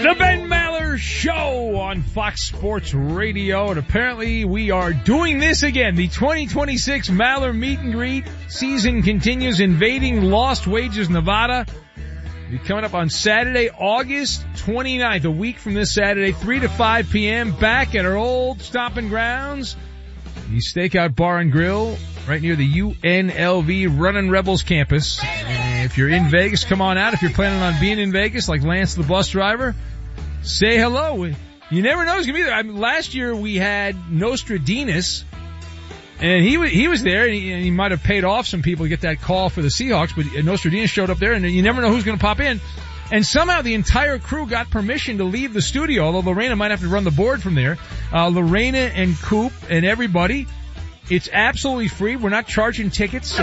The Ben Maller Show on Fox Sports Radio, and apparently we are doing this again. The 2026 Maller Meet and Greet season continues, invading Lost Wages, Nevada. Be coming up on Saturday, August 29th, a week from this Saturday, 3 to 5 p.m., back at our old stomping grounds, the Stakeout Bar and Grill, right near the UNLV Runnin' Rebels campus. And if you're in Vegas, come on out. If you're planning on being in Vegas, like Lance the bus driver, say hello. You never know who's going to be there. Last year we had Nostradamus, and he was there, and he might have paid off some people to get that call for the Seahawks, but Nostradamus showed up there, and you never know who's going to pop in. And somehow the entire crew got permission to leave the studio, although Lorena might have to run the board from there. Lorena and Coop and everybody, it's absolutely free. We're not charging tickets.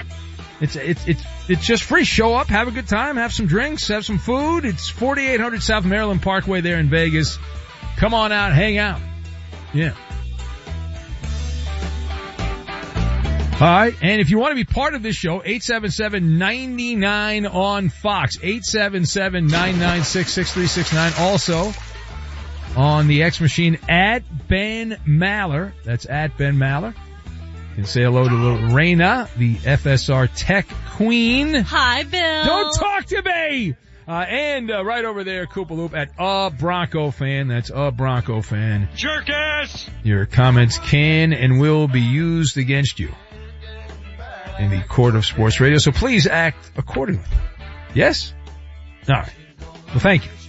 It's just free. Show up, have a good time, have some drinks, have some food. It's 4800 South Maryland Parkway there in Vegas. Come on out, hang out. Yeah. All right, and if you want to be part of this show, 877-99 on Fox, 877-996-6369. Also on the X machine at Ben Maller. That's at Ben Maller. You can say hello to Lorena, the FSR Tech Queen. Hi, Bill. Don't talk to me. And right over there, Koopaloop at A Bronco Fan. That's A Bronco Fan. Jerk ass. Your comments can and will be used against you in the court of sports radio, so please act accordingly. Yes? All right. Well, thank you.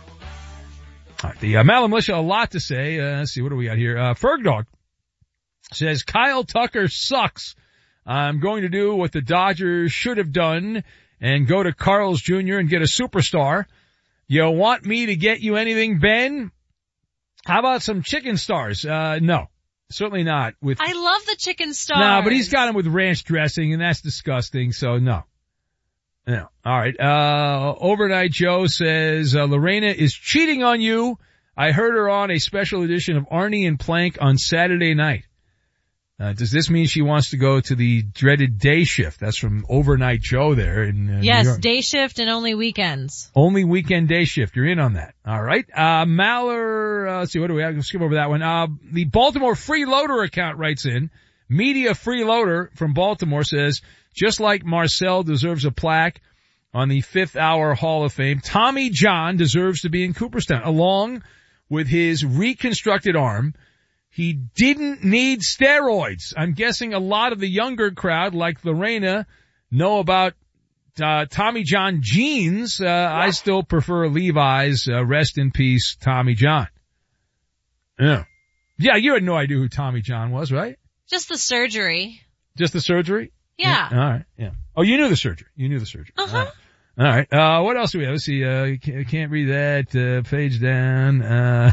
All right. The Maller Militia, a lot to say. Let's see, what do we got here? Fergdog says, Kyle Tucker sucks. I'm going to do what the Dodgers should have done and go to Carl's Jr. and get a superstar. You want me to get you anything, Ben? How about some chicken stars? No. Certainly not with. I love the chicken stars. No, but he's got them with ranch dressing, and that's disgusting. So no. No. All right. Overnight Joe says Lorena is cheating on you. I heard her on a special edition of Arnie and Plank on Saturday night. Does this mean she wants to go to the dreaded day shift? That's from Overnight Joe there in yes, New York. Day shift and only weekends. Only weekend day shift. You're in on that. All right. Maller, let's see, what do we have? Skip over that one. The Baltimore Freeloader account writes in. Media Freeloader from Baltimore says, just like Marcel deserves a plaque on the 5th Hour Hall of Fame, Tommy John deserves to be in Cooperstown, along with his reconstructed arm. He didn't need steroids. I'm guessing a lot of the younger crowd, like Lorena, know about Tommy John jeans. I still prefer Levi's. Rest in peace, Tommy John. Yeah. Yeah, you had no idea who Tommy John was, right? Just the surgery. Just the surgery? Yeah. All right, yeah. Oh, you knew the surgery. Uh-huh. All right. What else do we have? Let's see. Can't read that. Page down.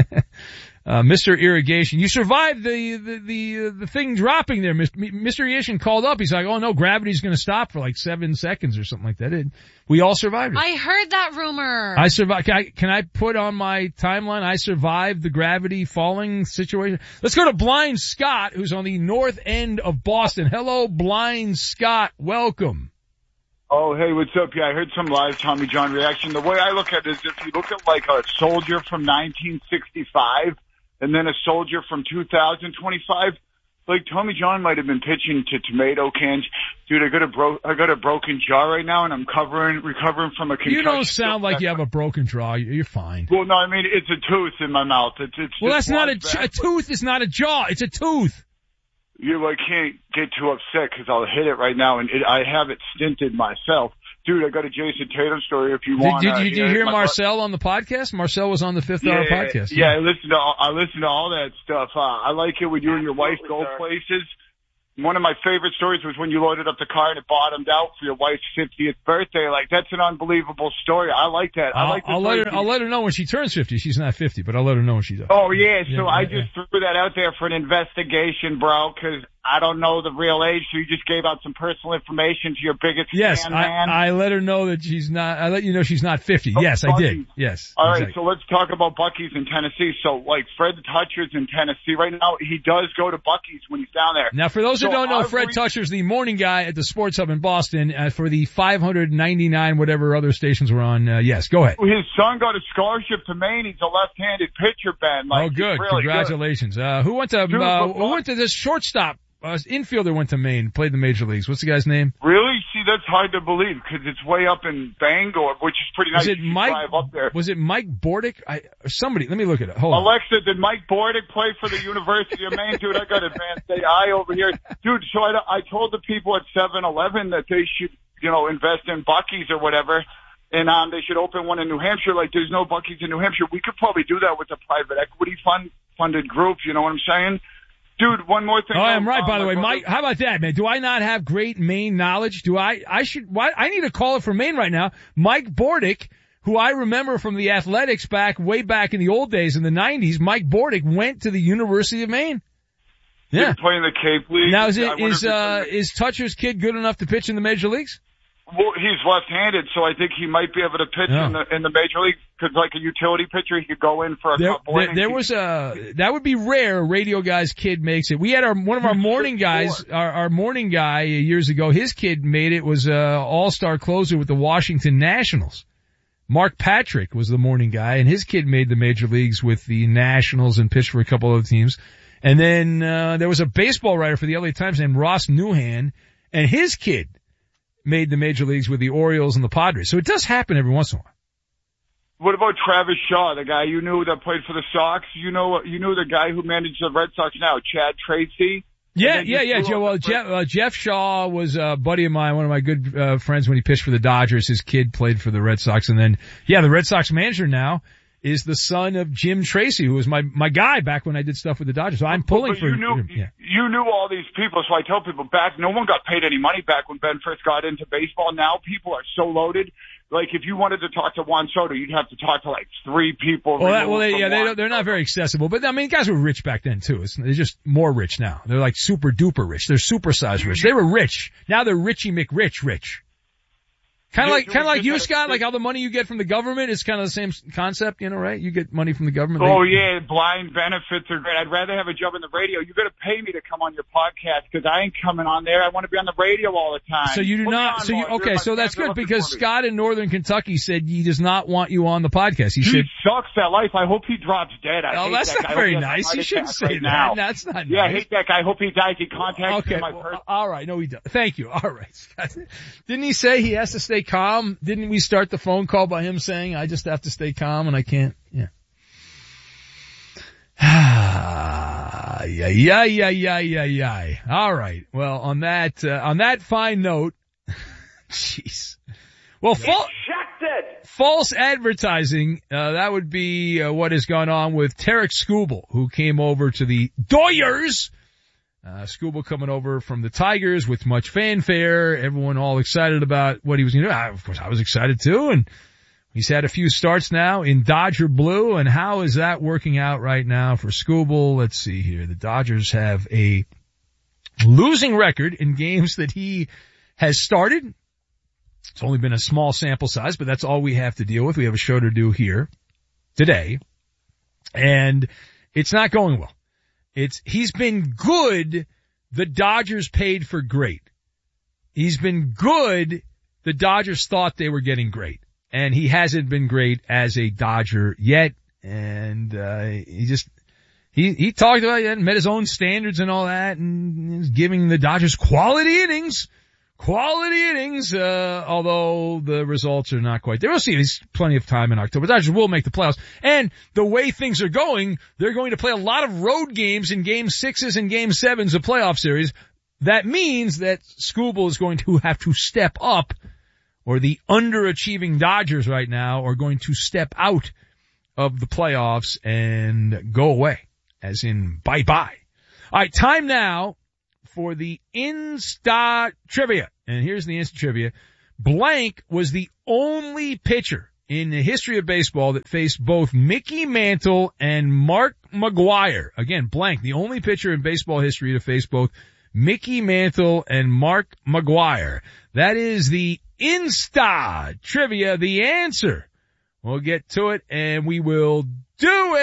Mr. Irrigation, you survived the thing dropping there. Mr. Irrigation called up. He's like, oh no, gravity's gonna stop for like 7 seconds or something like that. We all survived it. I heard that rumor. I survived. Can I put on my timeline, I survived the gravity falling situation? Let's go to Blind Scott, who's on the north end of Boston. Hello, Blind Scott. Welcome. Oh, hey, what's up? Yeah, I heard some live Tommy John reaction. The way I look at it is if you look at like a soldier from 1965 and then a soldier from 2025, like Tommy John might have been pitching to tomato cans. Dude, I got a broken jaw right now, and I'm recovering from a concussion. You don't sound like you have a broken jaw. You're fine. Well, no, I mean, it's a tooth in my mouth. Well, that's not a tooth is not a jaw. It's a tooth. I can't get too upset because I'll hit it right now, and I have it stinted myself. Dude, I got a Jason Tatum story if you want. Did you hear Marcel on the podcast? Marcel was on the 5th Hour podcast. Yeah, I listen to all that stuff. I like it when you and your wife go places. One of my favorite stories was when you loaded up the car and it bottomed out for your wife's 50th birthday. Like, that's an unbelievable story. I like that. I'll let her know when she turns 50. She's not 50, but I'll let her know when she does. Oh, yeah. So I just threw that out there for an investigation, bro, because I don't know the real age, so you just gave out some personal information to your biggest fan, man. I let her know that she's not, I let you know she's not 50. Yes, I did. Yes. All right, exactly. so let's talk about Buc-ee's in Tennessee. So, like, Fred Tuscher's in Tennessee right now. He does go to Buc-ee's when he's down there. Now, for those who don't know, Fred Tuscher's the morning guy at the Sports Hub in Boston for the 599 whatever other stations were on. Yes, go ahead. His son got a scholarship to Maine. He's a left-handed pitcher, Ben. Like, oh, good. Really Congratulations. Good. Who went to this shortstop? Infielder went to Maine, played the major leagues. What's the guy's name? Really? See, that's hard to believe because it's way up in Bangor, which is pretty nice. Was it Mike Bordick? Somebody, let me look at it. Hold on. Alexa, did Mike Bordick play for the University of Maine? Dude, I got advanced AI over here. Dude, so I told the people at 7-Eleven that they should, invest in Buc-ee's or whatever. And they should open one in New Hampshire. Like, there's no Buc-ee's in New Hampshire. We could probably do that with a private equity funded group. You know what I'm saying? Dude, one more thing. Oh, I'm right, by the way. Mike, how about that, man? Do I not have great Maine knowledge? I need a caller from Maine right now. Mike Bordick, who I remember from the Athletics way back in the old days in the 90s. Mike Bordick went to the University of Maine. Yeah. Playing the Cape League. Now, is Tuscher's kid good enough to pitch in the major leagues? Well, he's left-handed, so I think he might be able to pitch in the major league because, like a utility pitcher, he could go in for a couple innings. That would be rare. A radio guy's kid makes it. We had one of our morning guys, our morning guy years ago. His kid made it. Was all-star closer with the Washington Nationals. Mark Patrick was the morning guy, and his kid made the major leagues with the Nationals and pitched for a couple other teams. And then there was a baseball writer for the LA Times named Ross Newhan, and his kid made the major leagues with the Orioles and the Padres. So it does happen every once in a while. What about Travis Shaw, the guy you knew that played for the Sox? You knew the guy who managed the Red Sox now, Chad Tracy? Yeah. Jeff Shaw was a buddy of mine, one of my good friends when he pitched for the Dodgers. His kid played for the Red Sox. And then, the Red Sox manager now is the son of Jim Tracy, who was my guy back when I did stuff with the Dodgers. So I'm pulling for him. You knew all these people, so I tell people no one got paid any money back when Ben first got into baseball. Now people are so loaded. Like, if you wanted to talk to Juan Soto, you'd have to talk to like 3 people. They're not very accessible. But I mean, guys were rich back then too. They're just more rich now. They're like super duper rich. They're supersized rich. They were rich. Now they're Richie McRich rich. Kind of like you, Scott, like how the money you get from the government is kind of the same concept, right? You get money from the government. Oh, yeah, blind benefits are great. I'd rather have a job in the radio. You got to pay me to come on your podcast because I ain't coming on there. I want to be on the radio all the time. So you do not. So that's good because Scott in Northern Kentucky said he does not want you on the podcast. He said sucks that life. I hope he drops dead. That's not very nice. You shouldn't say that. That's not nice. Yeah, I hate that guy. I hope he dies. He contacts me. All right. No, he does. Thank you. All right, Scott. Didn't he say he has to stay calm? Didn't we start the phone call by him saying, I just have to stay calm and I can't? Yeah. Yeah. All right. Well, on that fine note, jeez. Well, false advertising, that would be what has gone on with Tarek Skubal, who came over to the Doyers. Skubal coming over from the Tigers with much fanfare. Everyone all excited about what he was going to do. Of course, I was excited too. And he's had a few starts now in Dodger blue. And how is that working out right now for Skubal? Let's see here. The Dodgers have a losing record in games that he has started. It's only been a small sample size, but that's all we have to deal with. We have a show to do here today. And it's not going well. He's been good. The Dodgers paid for great. He's been good. The Dodgers thought they were getting great. And he hasn't been great as a Dodger yet. And, he talked about it and met his own standards and all that and is giving the Dodgers quality innings, although the results are not quite there. We'll see. There's plenty of time in October. The Dodgers will make the playoffs. And the way things are going, they're going to play a lot of road games in Game 6s and Game 7s of playoff series. That means that Skubal is going to have to step up, or the underachieving Dodgers right now are going to step out of the playoffs and go away, as in bye-bye. All right, time now for the Insta Trivia. And here's the Insta Trivia. Blank was the only pitcher in the history of baseball that faced both Mickey Mantle and Mark McGwire. Again, blank, the only pitcher in baseball history to face both Mickey Mantle and Mark McGuire. That is the Insta Trivia, the answer. We'll get to it, and we will do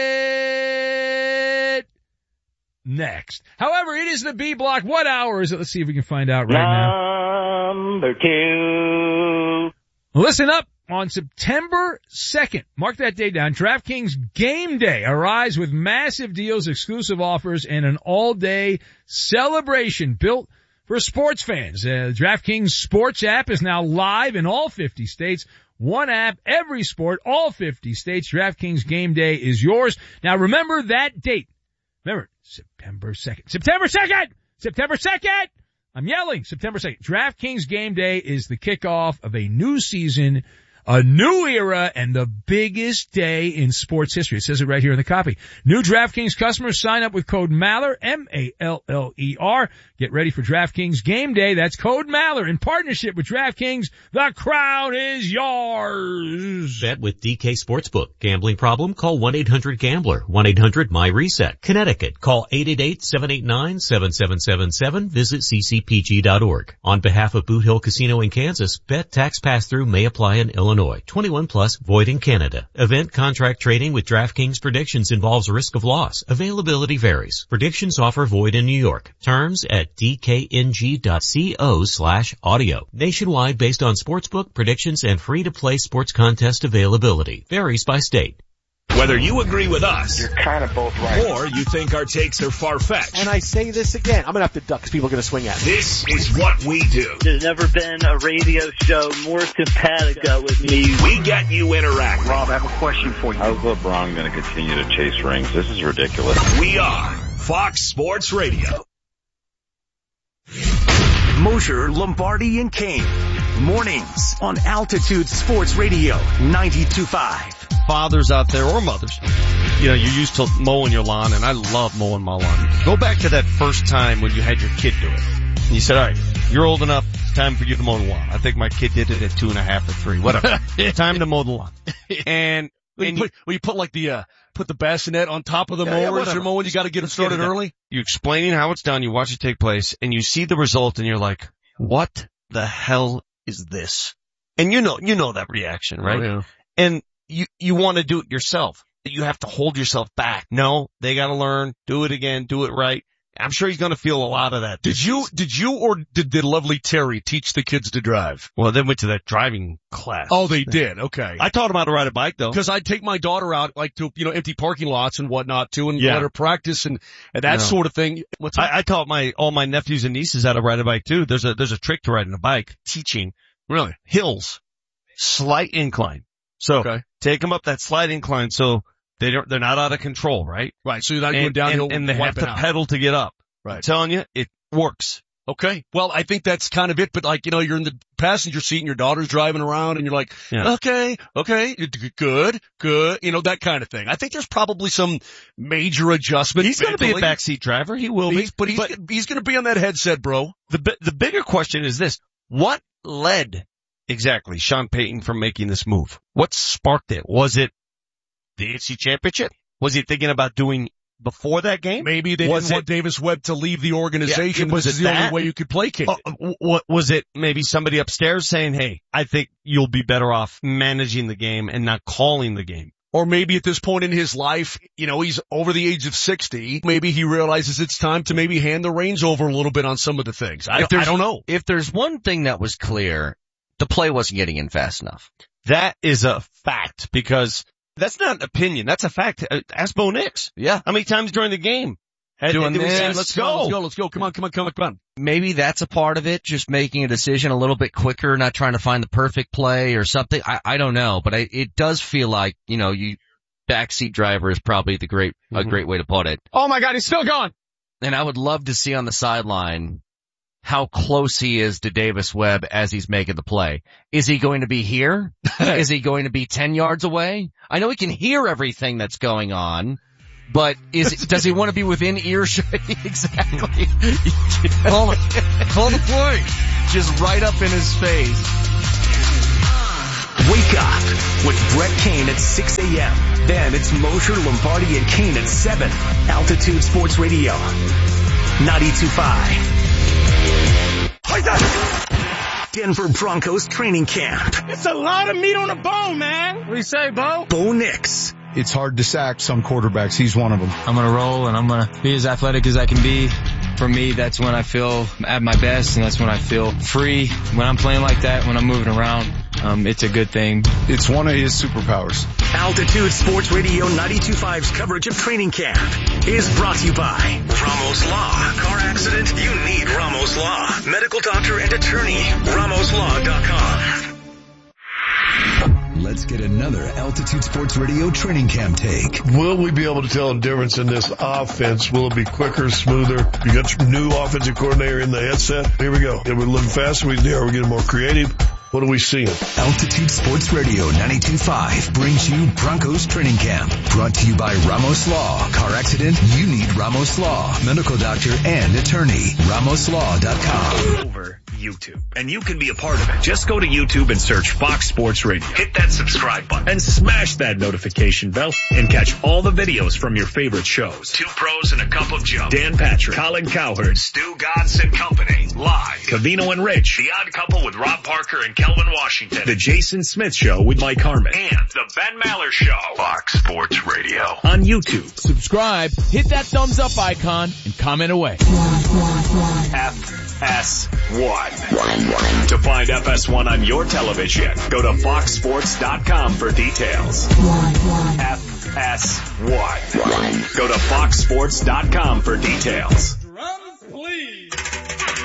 it next. However, it is the B block. What hour is it? Let's see if we can find out right now. Number 2. Listen up. On September 2nd, mark that day down, DraftKings Game Day arrives with massive deals, exclusive offers, and an all-day celebration built for sports fans. DraftKings Sports app is now live in all 50 states. One app, every sport, all 50 states. DraftKings Game Day is yours. Now remember that date. Remember, September 2nd. September 2nd! September 2nd! I'm yelling. September 2nd. DraftKings Game Day is the kickoff of a new season, a new era, and the biggest day in sports history. It says it right here in the copy. New DraftKings customers sign up with code Maller, M-A-L-L-E-R. Get ready for DraftKings Game Day. That's code Maller in partnership with DraftKings. The crown is yours. Bet with DK Sportsbook. Gambling problem? Call 1-800-GAMBLER. 1-800-MY-RESET. Connecticut. Call 888-789-7777. Visit ccpg.org. On behalf of Boot Hill Casino in Kansas, bet tax pass-through may apply in Illinois. 21 plus, void in Canada. Event contract trading with DraftKings predictions involves risk of loss. Availability varies. Predictions offer void in New York. Terms at dkng.co/audio. Nationwide based on sportsbook predictions and free-to-play sports contest availability. Varies by state. Whether you agree with us, You're kind of both right. or you think our takes are far-fetched, And I say this again, I'm going to have to duck because people are going to swing at me. this is what we do. There's never been a radio show more simpatico with me. We get you interacting. Rob, I have a question for you. How's LeBron going to continue to chase rings? This is ridiculous. We are Fox Sports Radio. Mosher, Lombardi, and Kane. Mornings on Altitude Sports Radio 92.5. Fathers out there or mothers, you know, you're used to mowing your lawn, and I love mowing my lawn. Go back to that first time when you had your kid do it. And you said, all right, you're old enough, time for you to mow the lawn. I think my kid did it at 2.5 or 3, whatever. Time to mow the lawn. And you put like the bassinet on top of the mower as you're mowing. You got to get it started early. you're explaining how it's done, you watch it take place, and you see the result, and you're like, what the hell is this? And you know that reaction, right? Oh, yeah. And you want to do it yourself. You have to hold yourself back. No, they got to learn, do it again, do it right. I'm sure he's going to feel a lot of that. Did you or did lovely Terry teach the kids to drive? Well, they went to that driving class. Oh, they did. Okay. I taught them how to ride a bike though. Because I'd take my daughter out like to, empty parking lots and whatnot too and let her practice and that sort of thing. I taught all my nephews and nieces how to ride a bike too. There's a trick to riding a bike, teaching. Really? Hills. Slight incline. So take them up that slight incline so they're not out of control, right? Right. So you're not going downhill and they have to pedal to get up. Right. I'm telling you, it works. Okay. Well, I think that's kind of it, but you're in the passenger seat and your daughter's driving around and you're like, okay, good, that kind of thing. I think there's probably some major adjustment. He's going to be a backseat driver. He will be. But he's going to be on that headset, bro. The bigger question is this. What led exactly Sean Payton from making this move? What sparked it? Was it the AFC Championship? Was he thinking about doing before that game? Maybe they didn't want Davis Webb to leave the organization. Was it the only way you could placate it? Was it maybe somebody upstairs saying, hey, I think you'll be better off managing the game and not calling the game? Or maybe at this point in his life, he's over the age of 60. Maybe he realizes it's time to maybe hand the reins over a little bit on some of the things. I don't know. If there's one thing that was clear, the play wasn't getting in fast enough. That is a fact because that's not an opinion. That's a fact. Ask Bo Nix. Yeah. How many times during the game? Doing this. Let's go. Come on. Maybe that's a part of it. Just making a decision a little bit quicker, not trying to find the perfect play or something. I don't know, but it does feel like, backseat driver is probably a great way to put it. Oh my God, he's still gone. And I would love to see on the sideline how close he is to Davis Webb as he's making the play. Is he going to be here? Is he going to be 10 yards away? I know he can hear everything that's going on, but does he want to be within earshot? Exactly. Call the play. Just right up in his face. Wake up with Brett Kane at 6 a.m. Then it's Mosher, Lombardi, and Kane at 7. Altitude Sports Radio. 92.5. Denver Broncos training camp. It's a lot of meat on the bone, man. What do you say, Bo? Bo Nix. It's hard to sack some quarterbacks. He's one of them. I'm going to roll and I'm going to be as athletic as I can be. For me, that's when I feel at my best and that's when I feel free. When I'm playing like that, when I'm moving around, it's a good thing. It's one of his superpowers. Altitude Sports Radio 92.5's coverage of training camp is brought to you by Ramos Law. Car accident? You need Ramos Law. Medical doctor and attorney. RamosLaw.com. Let's get another Altitude Sports Radio training camp take. Will we be able to tell a difference in this offense? Will it be quicker, smoother? You got your new offensive coordinator in the headset. Here we go. Are we looking faster? Are we getting more creative? What are we seeing? Altitude Sports Radio 92.5 brings you Broncos Training Camp. Brought to you by Ramos Law. Car accident? You need Ramos Law. Medical doctor and attorney. RamosLaw.com. Over YouTube. And you can be a part of it. Just go to YouTube and search Fox Sports Radio. Hit that subscribe button and smash that notification bell and catch all the videos from your favorite shows. Two Pros and a Cup of Joe. Dan Patrick, Colin Cowherd, Stu Godson and Company. Live. Covino and Rich. The Odd Couple with Rob Parker and Kelvin Washington. The Jason Smith Show with Mike Harmon. And the Ben Maller Show. Fox Sports Radio. On YouTube. Subscribe, hit that thumbs up icon, and comment away. FS1. To find FS1 on your television, go to foxsports.com for details. FS1. Go to foxsports.com for details.